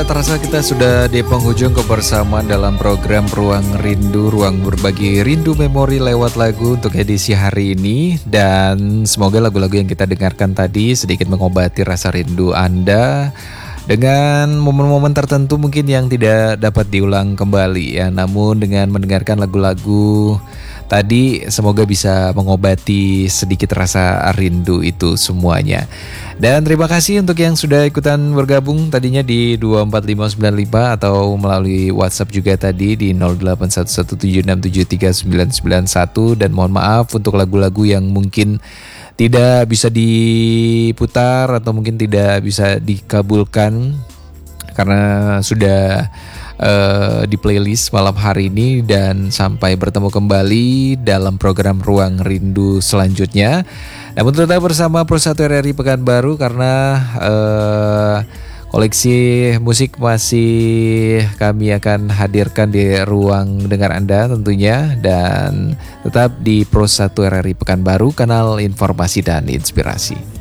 Terasa kita sudah di penghujung kebersamaan dalam program Ruang Rindu, ruang berbagi rindu memori lewat lagu untuk edisi hari ini. Dan semoga lagu-lagu yang kita dengarkan tadi sedikit mengobati rasa rindu Anda dengan momen-momen tertentu mungkin yang tidak dapat diulang kembali ya. Namun dengan mendengarkan lagu-lagu tadi semoga bisa mengobati sedikit rasa rindu itu semuanya. Dan terima kasih untuk yang sudah ikutan bergabung tadinya di 24595 atau melalui WhatsApp juga tadi di 081176739991. Dan mohon maaf untuk lagu-lagu yang mungkin tidak bisa diputar atau mungkin tidak bisa dikabulkan karena sudah di playlist malam hari ini. Dan sampai bertemu kembali dalam program Ruang Rindu selanjutnya. Namun tetap bersama Pro 1 RRI Pekanbaru karena koleksi musik masih kami akan hadirkan di ruang dengar Anda tentunya. Dan tetap di Pro 1 RRI Pekanbaru, kanal informasi dan inspirasi.